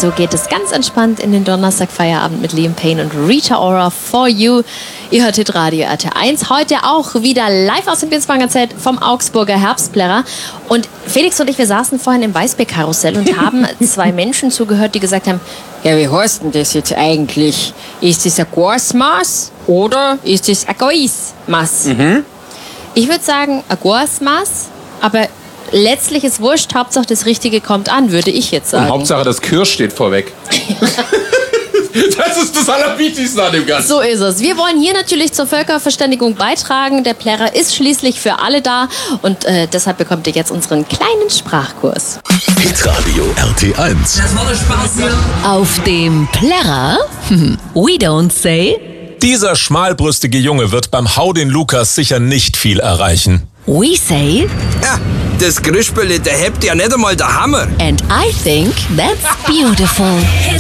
So geht es ganz entspannt in den Donnerstagfeierabend mit Liam Payne und Rita Ora for You. Ihr hört Hitradio RT1. Heute auch wieder live aus dem Binswanger Zelt vom Augsburger Herbstplärrer. Und Felix und ich, wir saßen vorhin im Weißbier-Karussell und haben zwei Menschen zugehört, die gesagt haben, ja, wie heißt denn das jetzt eigentlich? Ist das ein Gasmaß oder ist das ein Geissmaß? Ich würde sagen, ein Gasmaß, aber letztlich ist wurscht, Hauptsache das Richtige kommt an, würde ich jetzt sagen. Und Hauptsache das Kirsch steht vorweg. Das ist das Allerwichtigste an dem Ganzen. So ist es. Wir wollen hier natürlich zur Völkerverständigung beitragen. Der Plärrer ist schließlich für alle da und deshalb bekommt ihr jetzt unseren kleinen Sprachkurs. Hitradio RT1. Das war der Spaß hier. Auf dem Plärrer, we don't say, Dieser schmalbrüstige Junge wird beim Hau den Lukas sicher nicht viel erreichen. we say, Ja, das Grischbülle, der hebt ja nicht einmal der Hammer. and I think that's beautiful.